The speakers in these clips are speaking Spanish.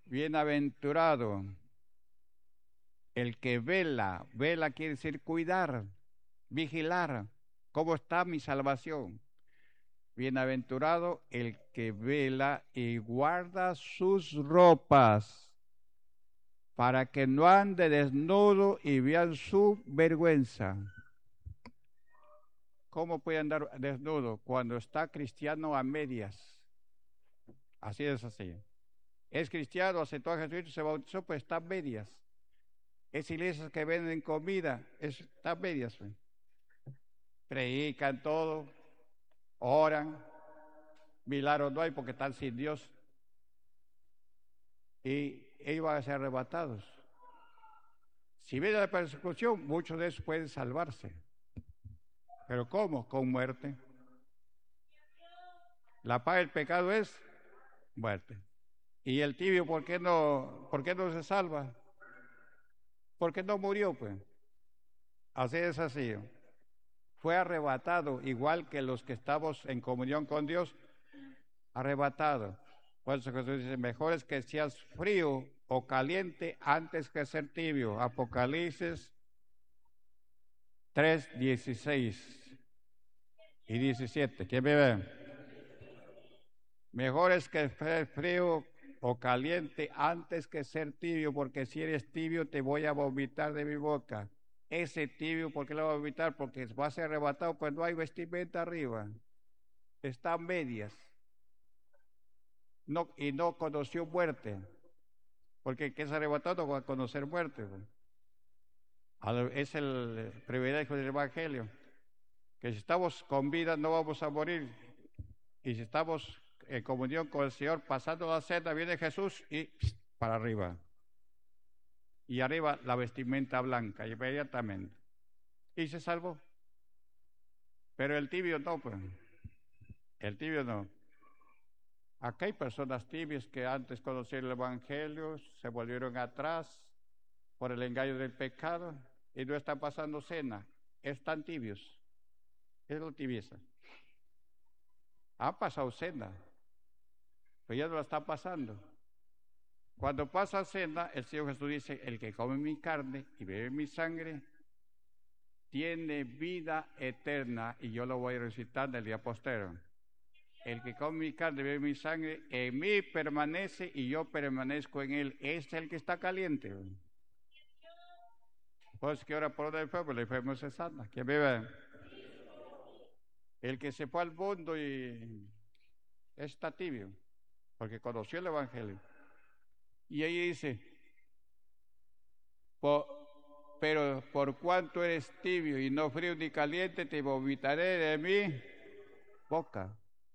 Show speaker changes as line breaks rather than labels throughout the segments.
Bienaventurado el que vela, vela quiere decir cuidar, vigilar, ¿cómo está mi salvación? Bienaventurado el que vela y guarda sus ropas, para que no ande desnudo y vean su vergüenza. ¿Cómo puede andar desnudo cuando está cristiano a medias? Así es así. Es cristiano, aceptó a Jesucristo, se bautizó, pues está a medias. Es iglesias que venden comida, está a medias. Pues. Predican todo, oran, milagros no hay porque están sin Dios. Y ellos van a ser arrebatados. Si viene la persecución, muchos de ellos pueden salvarse. ¿Pero cómo? Con muerte. La paga del pecado es muerte. ¿Y el tibio por qué no se salva? Porque no murió, pues. Así es así. Fue arrebatado, igual que los que estamos en comunión con Dios, arrebatado. Por eso Jesús dice, mejor es que seas frío o caliente antes que ser tibio. Apocalipsis 3, 16 y 17. ¿Quién me ve? Mejor es que ser frío o caliente antes que ser tibio, porque si eres tibio te voy a vomitar de mi boca. Ese tibio, ¿por qué lo va a vomitar? Porque va a ser arrebatado cuando hay vestimenta arriba. Están medias. No, y no conoció muerte. Porque el que es arrebatado no va a conocer muerte. Es el privilegio del Evangelio. Que si estamos con vida no vamos a morir. Y si estamos en comunión con el Señor, pasando la cena, viene Jesús y para arriba. Y arriba la vestimenta blanca, inmediatamente. Y se salvó. Pero el tibio no, pues. El tibio no. Acá hay personas tibias que antes conocieron el Evangelio, se volvieron atrás por el engaño del pecado y no están pasando cena. Están tibios. Es la tibieza. Han pasado cena, pero ya no la están pasando. Cuando pasa cena, el Señor Jesús dice, el que come mi carne y bebe mi sangre, tiene vida eterna y yo lo voy a recitar del día postero. El que come mi carne y bebe mi sangre, en mí permanece y yo permanezco en él. Este es el que está caliente. Pues que ora por el enfermo se sana. ¿Quién vive? El que se fue al mundo y está tibio, porque conoció el Evangelio. Y ahí dice, pero por cuanto eres tibio y no frío ni caliente, te vomitaré de mi boca.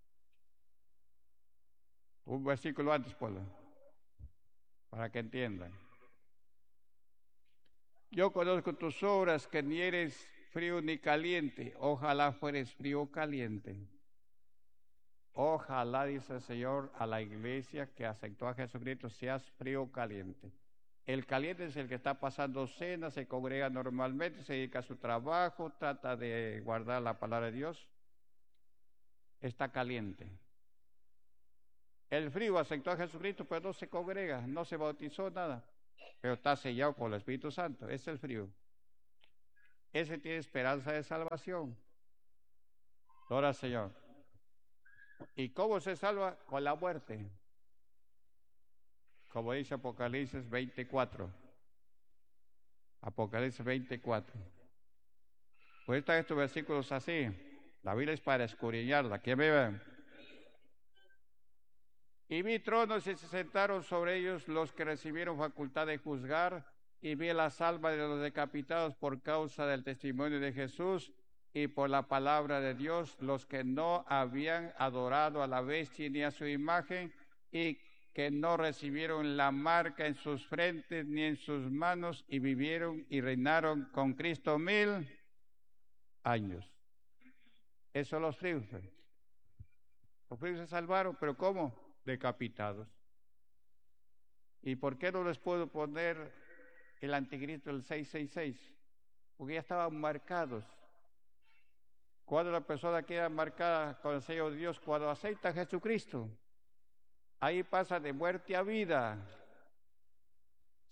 Un versículo antes, Polo, para que entiendan. Yo conozco tus obras, que ni eres frío ni caliente. Ojalá fueres frío o caliente. Ojalá, dice el Señor, a la iglesia que aceptó a Jesucristo, seas frío o caliente. El caliente es el que está pasando cena, se congrega normalmente, se dedica a su trabajo, trata de guardar la palabra de Dios. Está caliente. El frío aceptó a Jesucristo, pero no se congrega, no se bautizó, nada. Pero está sellado por el Espíritu Santo. Es el frío. Ese tiene esperanza de salvación. Gloria al Señor. ¿Y cómo se salva? Con la muerte. Como dice Apocalipsis 24. Apocalipsis 24. Pues están estos versículos así. La Biblia es para escudriñarla. ¿Quién vive? Y vi tronos y se sentaron sobre ellos los que recibieron facultad de juzgar, y vi las almas de los decapitados por causa del testimonio de Jesús y por la palabra de Dios, los que no habían adorado a la bestia ni a su imagen, y que no recibieron la marca en sus frentes ni en sus manos, y vivieron y reinaron con Cristo 1000 años. Eso los fríos. Los fríos se salvaron, pero ¿cómo? Decapitados. ¿Y por qué no les puedo poner el anticristo el 666? Porque ya estaban marcados. Cuando la persona queda marcada con el sello de Dios, cuando acepta a Jesucristo, ahí pasa de muerte a vida.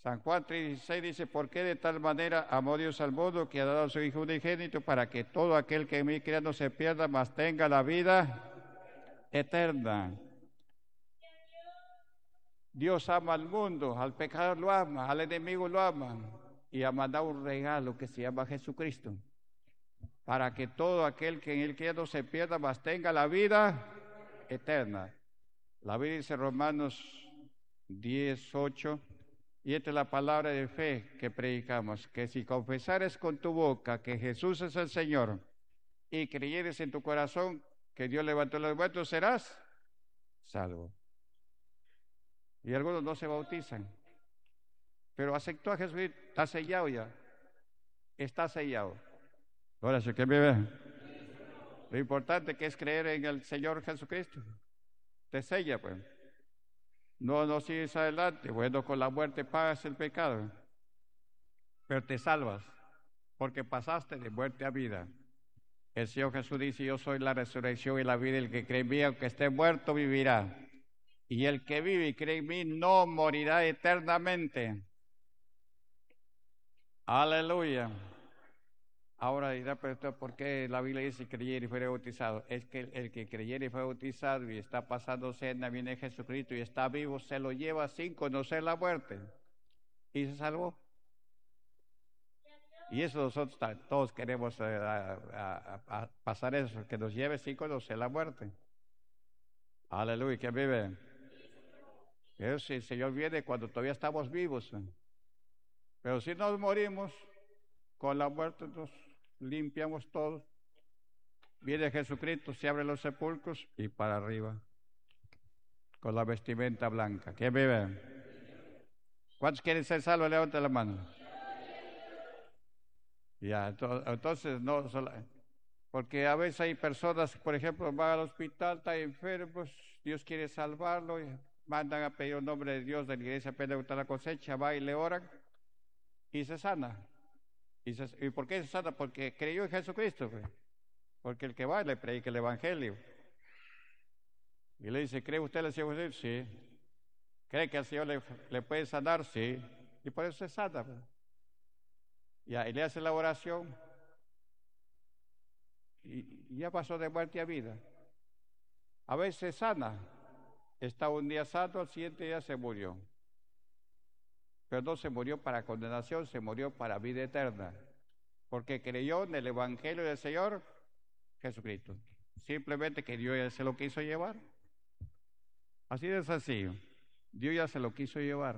San Juan 3:16 dice, ¿por qué de tal manera amó Dios al mundo que ha dado a su Hijo unigénito para que todo aquel que en mí crea no se pierda, mas tenga la vida eterna? Dios ama al mundo, al pecador lo ama, al enemigo lo ama y ha mandado un regalo que se llama Jesucristo para que todo aquel que en él crea no se pierda, mas tenga la vida eterna. La Biblia dice Romanos 10:8, y esta es la palabra de fe que predicamos, que si confesares con tu boca que Jesús es el Señor y creyeres en tu corazón que Dios levantó a los muertos, serás salvo. Y algunos no se bautizan, pero aceptó a Jesús, está sellado ya, está sellado. Ahora, ¿sí que me ve? Lo importante que es creer en el Señor Jesucristo, te sella pues. No sigues adelante, bueno, con la muerte pagas el pecado, pero te salvas, porque pasaste de muerte a vida. El Señor Jesús dice, yo soy la resurrección y la vida, el que cree en mí, aunque esté muerto, vivirá. Y el que vive y cree en mí, no morirá eternamente. Aleluya. Ahora dirá, pero ¿por qué la Biblia dice creyere y fuere bautizado? Es que el que creyere y fue bautizado y está pasando cena, viene Jesucristo y está vivo, se lo lleva sin conocer la muerte y se salvó. Y eso nosotros todos queremos pasar eso, que nos lleve sin conocer la muerte. Aleluya, que vive. Pero si el Señor viene cuando todavía estamos vivos, pero si nos morimos, con la muerte nos limpiamos todo. Viene Jesucristo, se abren los sepulcros y para arriba, con la vestimenta blanca. ¿Quién vive? ¿Cuántos quieren ser salvos? Levanten la mano. Ya, entonces no, porque a veces hay personas, por ejemplo, van al hospital, están enfermos, Dios quiere salvarlo, y mandan a pedir el nombre de Dios de la iglesia Pentecostal la cosecha, va y le oran y se sana. ¿Y por qué se sana? Porque creyó en Jesucristo, pues. Porque el que va le predica el evangelio. Y le dice, ¿cree usted en el Señor Jesús? Sí. ¿Cree que el Señor le puede sanar? Sí. Y por eso se sana, pues. Y le hace la oración y ya pasó de muerte a vida. A veces sana, está un día sano, al siguiente día se murió. Pero no se murió para condenación, se murió para vida eterna, porque creyó en el evangelio del Señor Jesucristo. Simplemente que Dios ya se lo quiso llevar. Así de sencillo, Dios ya se lo quiso llevar.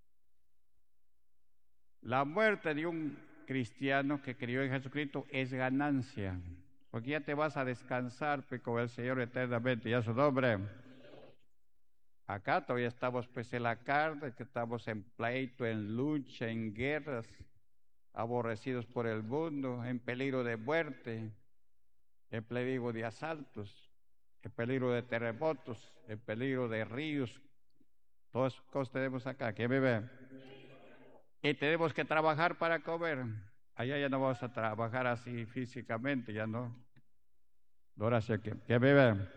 La muerte de un cristiano que creyó en Jesucristo es ganancia, porque ya te vas a descansar con el Señor eternamente, ya su nombre. Acá todavía estamos pues en la carne, que estamos en pleito, en lucha, en guerras, aborrecidos por el mundo, en peligro de muerte, en peligro de asaltos, en peligro de terremotos, en peligro de ríos. Todas esas cosas tenemos acá, ¿quién me ve? Y tenemos que trabajar para comer. Allá ya no vamos a trabajar así físicamente, ya no. Ahora sí, ¿quién me ve?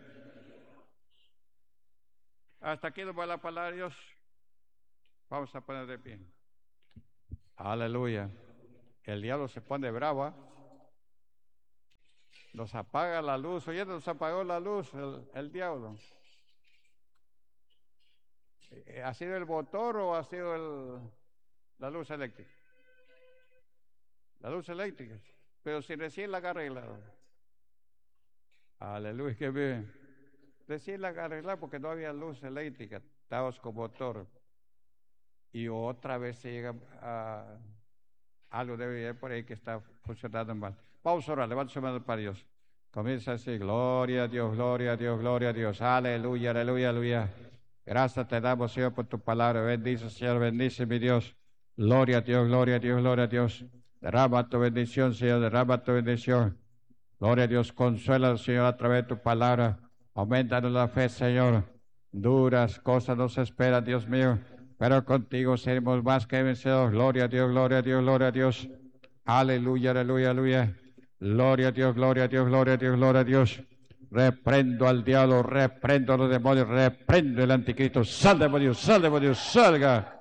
Hasta aquí nos va la palabra de Dios. Vamos a poner de pie. Aleluya. El diablo se pone bravo. Nos apaga la luz. Oye, nos apagó la luz el diablo. ¿Ha sido el motor o ha sido la luz eléctrica? La luz eléctrica. Pero si recién la arreglaron. Aleluya, que bien. Recién la arreglaron porque no había luz eléctrica. Estábamos con motor. Y otra vez se llega a algo debe ir por ahí que está funcionando mal. Vamos a orar, levanta su mano para Dios. Comienza así, gloria a Dios, gloria a Dios, gloria a Dios. Aleluya, aleluya, aleluya. Gracias te damos, Señor, por tu palabra. Bendice, Señor, bendice, mi Dios. Gloria a Dios, gloria a Dios, gloria a Dios. Derrama tu bendición, Señor, derrama tu bendición. Gloria a Dios, consuela, Señor, a través de tu palabra. Aumentanos la fe, Señor. Duras cosas nos esperan, Dios mío, pero contigo seremos más que vencedores. Gloria a Dios, gloria a Dios, gloria a Dios. Aleluya, aleluya, aleluya. Gloria a Dios, gloria a Dios, gloria a Dios, gloria a Dios. Reprendo al diablo, reprendo a los demonios, reprendo el anticristo. Sal, demonios, salga.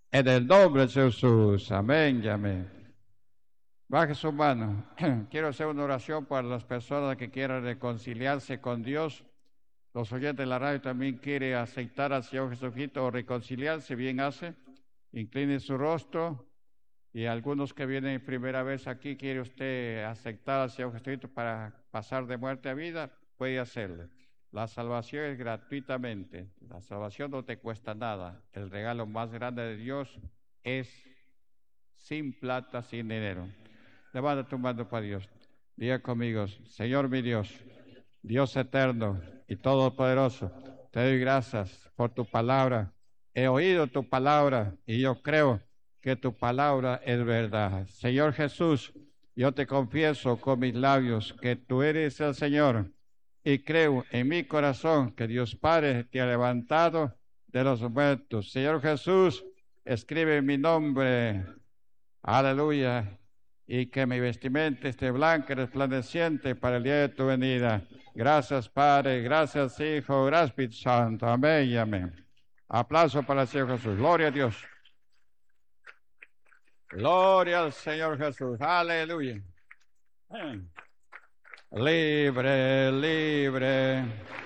En el nombre de Jesús. Amén y amén. Baje su mano. Quiero hacer una oración para las personas que quieran reconciliarse con Dios. Los oyentes de la radio también quieren aceptar al Señor Jesucristo o reconciliarse, bien hace. Incline su rostro. Y algunos que vienen primera vez aquí, quiere usted aceptar al Señor Jesucristo para pasar de muerte a vida, puede hacerlo. La salvación es gratuitamente. La salvación no te cuesta nada. El regalo más grande de Dios es sin plata, sin dinero. Levanta tu mano para Dios. Diga conmigo, Señor mi Dios, Dios eterno y todopoderoso, te doy gracias por tu palabra. He oído tu palabra y yo creo que tu palabra es verdad. Señor Jesús, yo te confieso con mis labios que tú eres el Señor y creo en mi corazón que Dios Padre te ha levantado de los muertos. Señor Jesús, escribe mi nombre. Aleluya. Y que mi vestimenta esté blanca y resplandeciente para el día de tu venida. Gracias, Padre, gracias, Hijo, gracias, Espíritu Santo. Amén y amén. Aplauso para el Señor Jesús. Gloria a Dios. Gloria al Señor Jesús. Aleluya. Libre, libre.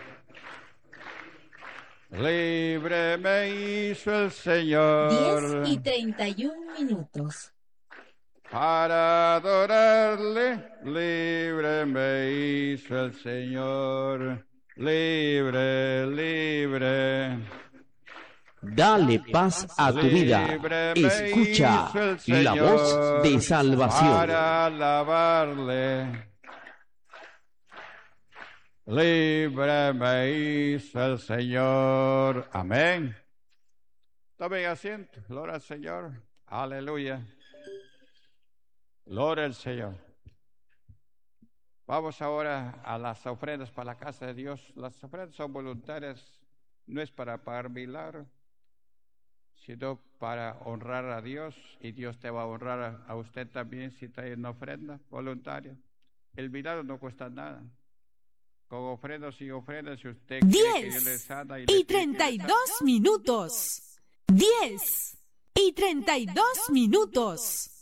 Libre me hizo el Señor.
10:31.
Para adorarle, libre me hizo el Señor. Libre, libre.
Dale paz a tu vida. Escucha la voz de salvación.
Para alabarle. Libre me hizo el Señor. Amén. Tomen asiento. Gloria al Señor. Aleluya. Gloria al Señor. Vamos ahora a las ofrendas para la casa de Dios. Las ofrendas son voluntarias, no es para pagar milagros, sino para honrar a Dios, y Dios te va a honrar a usted también si trae una ofrenda voluntaria. El milagro no cuesta nada. Con ofrendas y ofrendas, si usted quiere que Dios le sana y
10:32. 10:32.